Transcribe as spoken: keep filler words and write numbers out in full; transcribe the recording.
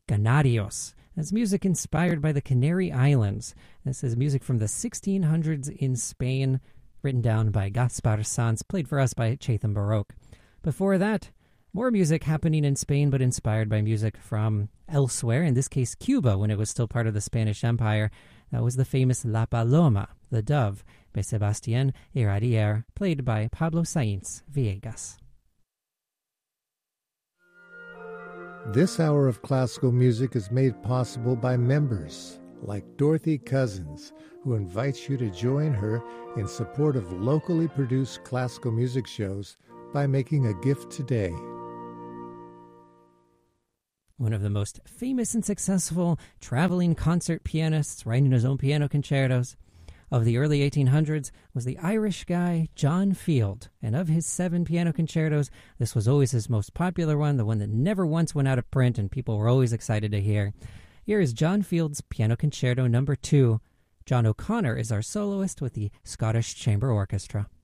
Canarios. That's music inspired by the Canary Islands. This is music from the sixteen hundreds in Spain, written down by Gaspar Sanz, played for us by Chatham Baroque. Before that, more music happening in Spain, but inspired by music from elsewhere, in this case Cuba, when it was still part of the Spanish Empire. That was the famous La Paloma, the Dove, by Sebastián Iradier, played by Pablo Sainz Villegas. This hour of classical music is made possible by members like Dorothy Cousins, who invites you to join her in support of locally produced classical music shows by making a gift today. One of the most famous and successful traveling concert pianists, writing his own piano concertos of the early eighteen hundreds, was the Irish guy John Field. And of his seven piano concertos, this was always his most popular one, the one that never once went out of print and people were always excited to hear. Here is John Field's Piano Concerto number two. John O'Connor is our soloist with the Scottish Chamber Orchestra.